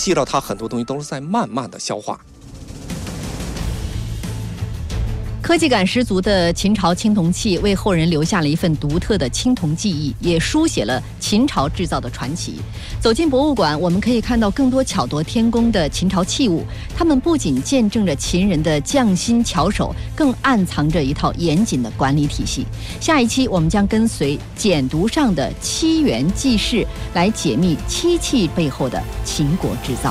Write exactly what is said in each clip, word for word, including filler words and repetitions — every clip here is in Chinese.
吸了它很多东西都是在慢慢的消化。 科技感十足的秦朝青铜器为后人留下了一份独特的青铜记忆，也书写了秦朝制造的传奇。走进博物馆，我们可以看到更多巧夺天工的秦朝器物，它们不仅见证着秦人的匠心巧手，更暗藏着一套严谨的管理体系。下一期我们将跟随简牍上的漆园记事，来解密漆器背后的秦国制造。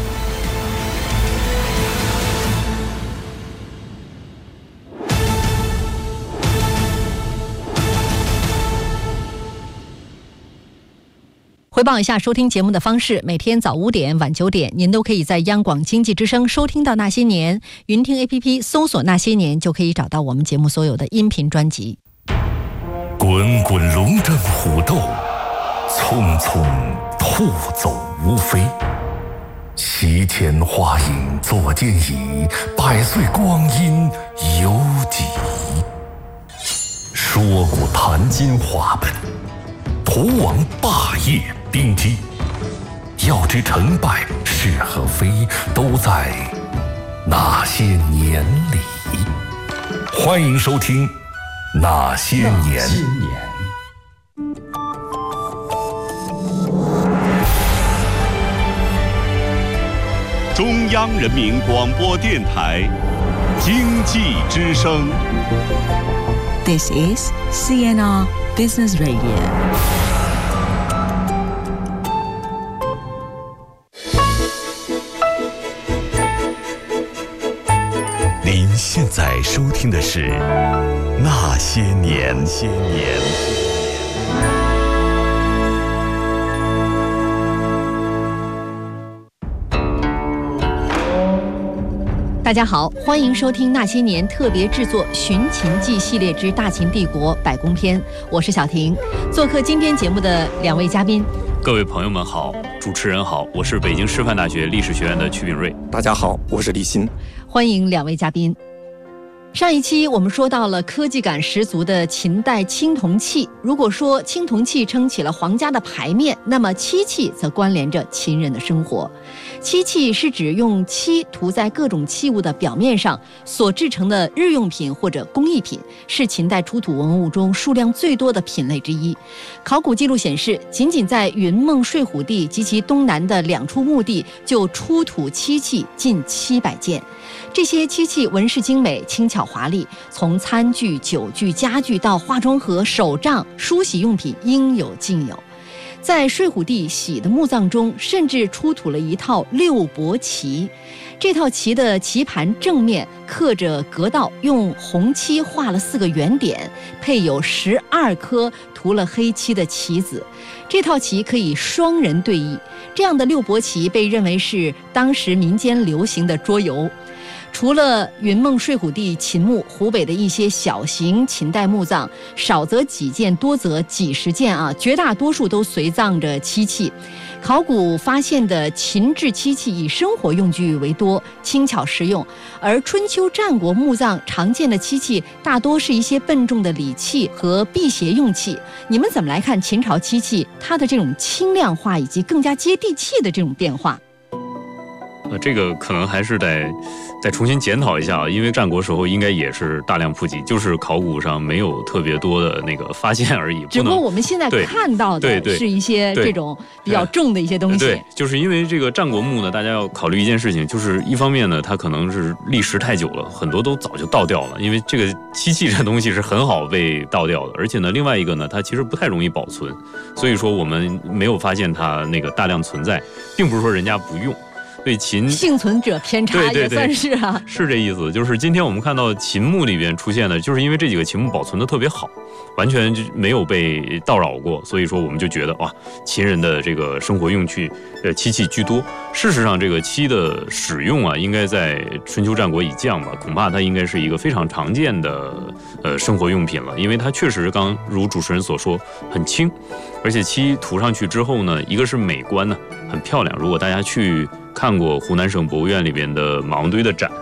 回报一下收听节目的方式，每天早五点晚九点您都可以在央广经济之声收听到那些年，云听 A P P 搜索那些年就可以找到我们节目所有的音频专辑。 滚滚龙争虎斗，匆匆兔走乌飞，席前花影坐见椅，百岁光阴犹几。说古谈今话本，图王霸业兵机，要知成败是和非，都在那些年里。欢迎收听《那些年》。 中央人民广播电台经济之声。 This is C N R Business Radio。 您现在收听的是《那些年》。些年。 大家好，欢迎收听《那些年》特别制作《寻秦记》系列之《大秦帝国百宫篇》，我是小婷。做客今天节目的两位嘉宾， 各位朋友们好，主持人好，我是北京师范大学历史学院的曲炳瑞。 大家好，我是李欣。 欢迎两位嘉宾。上一期我们说到了科技感十足的秦代青铜器。如果说青铜器撑起了皇家的牌面，那么漆器则关联着秦人的生活。漆器是指用漆涂在各种器物的表面上所制成的日用品或者工艺品，是秦代出土文物中数量最多的品类之一。考古记录显示，仅仅在云梦睡虎地及其东南的两处墓地就出土漆器近七百件。这些漆器纹饰精美，轻巧华丽，从餐具、酒具、家具到化妆盒、手杖、梳洗用品，应有尽有。在睡虎地洗的墓葬中，甚至出土了一套六帛旗。这套旗的旗盘正面刻着格道，用红漆画了四个圆点，配有十二颗涂了黑漆的棋子。这套旗可以双人对弈。这样的六帛旗被认为是当时民间流行的桌游。除了云梦睡虎地秦墓，湖北的一些小型秦代墓葬，少则几件，多则几十件啊，绝大多数都随葬着漆器。考古发现的秦制漆器以生活用具为多，轻巧实用，而春秋战国墓葬常见的漆器大多是一些笨重的礼器和辟邪用器。你们怎么来看秦朝漆器它的这种轻量化以及更加接地气的这种变化？ 呃，这个可能还是得再重新检讨一下啊，因为战国时候应该也是大量普及，就是考古上没有特别多的那个发现而已。 只不过我们现在看到的是一些这种比较重的一些东西。 对，就是因为这个战国墓呢，大家要考虑一件事情，就是一方面呢，它可能是历时太久了，很多都早就倒掉了，因为这个漆器这东西是很好被倒掉的，而且呢，另外一个呢，它其实不太容易保存，所以说我们没有发现它那个大量存在，并不是说人家不用。对秦幸存者偏差也算是啊， 是这意思。就是今天我们看到秦墓里边出现的，就是因为这几个秦墓保存的特别好，完全就没有被盗扰过，所以说我们就觉得哇，秦人的这个生活用具，呃，漆器居多。事实上，这个漆的使用啊，应该在春秋战国以降吧，恐怕它应该是一个非常常见的呃生活用品了，因为它确实刚如主持人所说很轻，而且漆涂上去之后呢，一个是美观呢，很漂亮。如果大家去看过湖南省博物院里边的马王堆的展，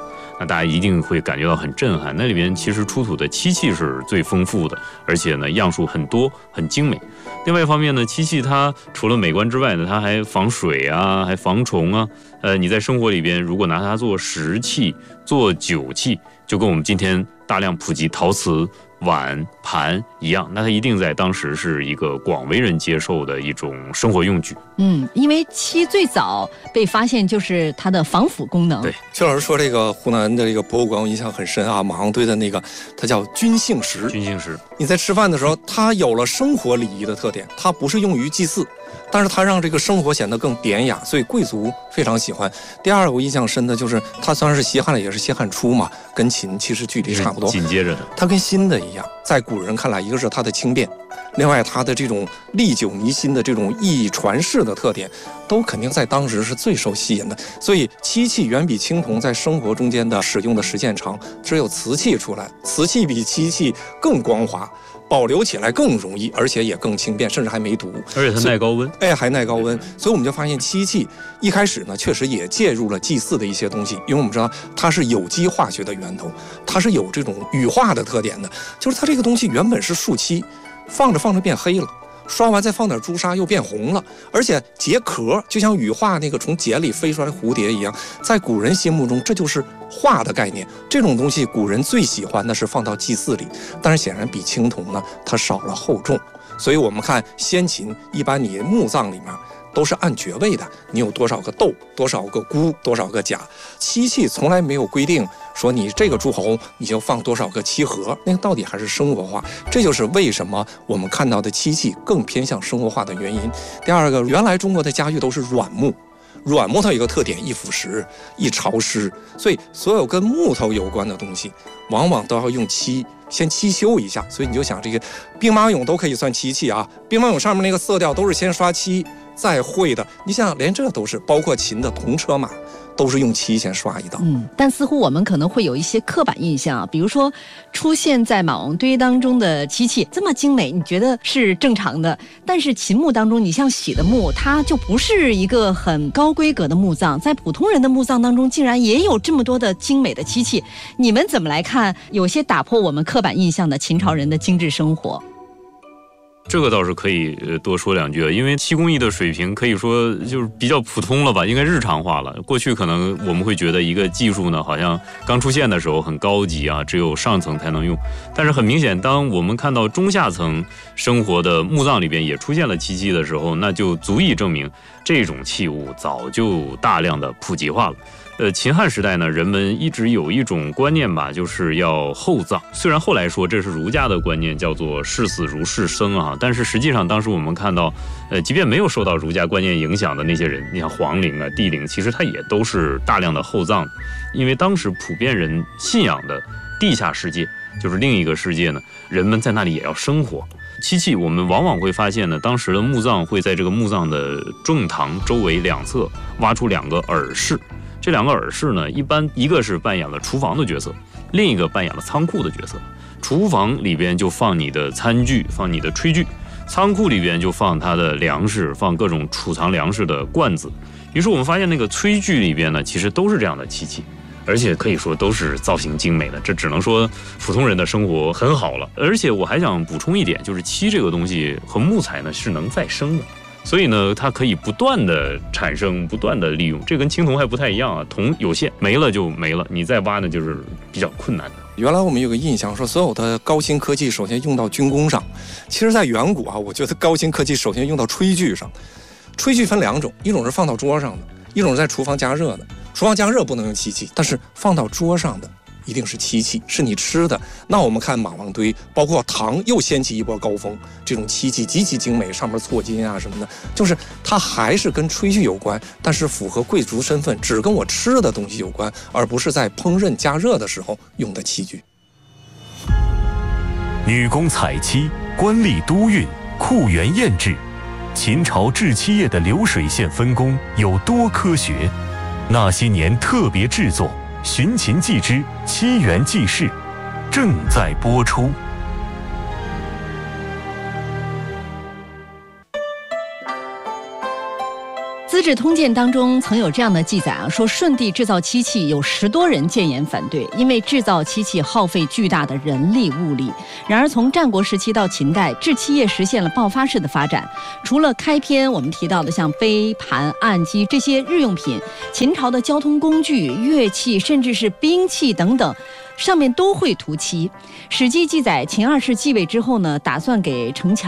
那大家一定会感觉到很震撼。那里边其实出土的漆器是最丰富的，而且呢样数很多，很精美。另外一方面呢，漆器它除了美观之外呢，它还防水啊，还防虫啊。呃，你在生活里边如果拿它做食器、做酒器，就跟我们今天大量普及陶瓷碗盘一样，那它一定在当时是一个广为人接受的一种生活用具。 嗯，因为漆最早被发现就是它的防腐功能。 对， 邱老师说这个湖南的这个博物馆我印象很深啊，马王堆的那个它叫君幸石。 君幸石， 你在吃饭的时候，它有了生活礼仪的特点，它不是用于祭祀，但是它让这个生活显得更典雅，所以贵族非常喜欢。第二个我印象深的就是它虽然是西汉的，也是西汉初嘛，跟秦其实距离差不多， 紧接着的， 它跟新的一样，在古人看来，一个是它的轻便，另外它的这种历久弥新的这种意义传世的特点，都肯定在当时是最受吸引的。所以漆器远比青铜在生活中间的使用的时间长，只有瓷器出来，瓷器比漆器更光滑，保留起来更容易，而且也更轻便，甚至还没毒， 而且它耐高温， 哎，还耐高温。所以我们就发现漆器一开始呢，确实也介入了祭祀的一些东西，因为我们知道它是有机化学的源头，它是有这种羽化的特点的，就是它这个东西原本是树漆，放着放着变黑了。刷完再放点朱砂又变红了，而且结壳就像羽化那个从茧里飞出来的蝴蝶一样，在古人心目中这就是化的概念。这种东西古人最喜欢的是放到祭祀里，但是显然比青铜呢它少了厚重，所以我们看先秦一般你墓葬里面都是按爵位的，你有多少个斗，多少个孤，多少个甲。漆器从来没有规定说你这个诸侯你就放多少个漆盒，那个到底还是生活化，这就是为什么我们看到的漆器更偏向生活化的原因。第二个，原来中国的家具都是软木，软木头有一个特点，易腐蚀、易潮湿，所以所有跟木头有关的东西，往往都要用漆先漆修一下。所以你就想，这个兵马俑都可以算漆器啊，兵马俑上面那个色调都是先刷漆再绘的。你想想，连这都是，包括秦的铜车马，都是用漆先刷一道。 嗯，但似乎我们可能会有一些刻板印象啊，比如说出现在马王堆当中的漆器这么精美，你觉得是正常的，但是秦墓当中，你像洗的墓，它就不是一个很高规格的墓葬，在普通人的墓葬当中，竟然也有这么多的精美的漆器，你们怎么来看有些打破我们刻板印象的秦朝人的精致生活？ 这个倒是可以多说两句，因为漆工艺的水平可以说就是比较普通了吧，应该日常化了。过去可能我们会觉得一个技术呢，好像刚出现的时候很高级啊，只有上层才能用。但是很明显，当我们看到中下层生活的墓葬里边也出现了漆器的时候，那就足以证明这种器物早就大量的普及化了。呃，秦汉时代呢，人们一直有一种观念吧，就是要厚葬。虽然后来说这是儒家的观念，叫做视死如视生啊，但是实际上当时我们看到，呃，即便没有受到儒家观念影响的那些人，你像皇陵啊、帝陵，其实它也都是大量的厚葬，因为当时普遍人信仰的地下世界就是另一个世界呢，人们在那里也要生活。漆器我们往往会发现呢，当时的墓葬会在这个墓葬的正堂周围两侧挖出两个耳室。这两个耳室呢，一般一个是扮演了厨房的角色，另一个扮演了仓库的角色。厨房里边就放你的餐具，放你的炊具；仓库里边就放它的粮食，放各种储藏粮食的罐子。于是我们发现那个炊具里边呢，其实都是这样的漆器，而且可以说都是造型精美的。这只能说普通人的生活很好了。而且我还想补充一点，就是漆这个东西和木材呢是能再生的。所以呢，它可以不断的产生，不断的利用，这跟青铜还不太一样啊。铜有限，没了就没了，你再挖呢就是比较困难的。 原来我们有个印象说，所有的高新科技首先用到军工上，其实在远古啊，我觉得高新科技首先用到炊具上。炊具分两种，一种是放到桌上的，一种是在厨房加热的。厨房加热不能用漆器，但是放到桌上的一定是漆器，是你吃的。那我们看马王堆，包括唐又掀起一波高峰，这种漆器极其精美，上面错金啊什么的，就是它还是跟炊具有关，但是符合贵族身份，只跟我吃的东西有关，而不是在烹饪加热的时候用的器具。 女工采漆、官吏督运、库员验制，秦朝制漆业的流水线分工有多科学？那些年特别制作《寻秦记之七元记事》正在播出。 资治通鉴当中曾有这样的记载啊，说舜帝制造漆器有十多人谏言反对，因为制造漆器耗费巨大的人力物力。然而从战国时期到秦代，制漆业实现了爆发式的发展。除了开篇我们提到的像杯、盘、案几这些日用品，秦朝的交通工具、乐器，甚至是兵器等等，上面都会涂漆。史记记载，秦二世继位之后呢，打算给城墙